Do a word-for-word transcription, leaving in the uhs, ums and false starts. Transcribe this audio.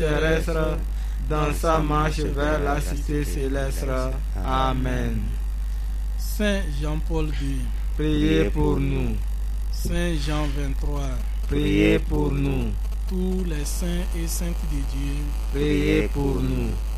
terrestre dans sa marche vers la cité céleste. Amen. Saint Jean-Paul deux, Priez pour nous. Saint Jean vingt-trois, Priez pour nous. tous les saints et saintes de Dieu, Priez pour nous.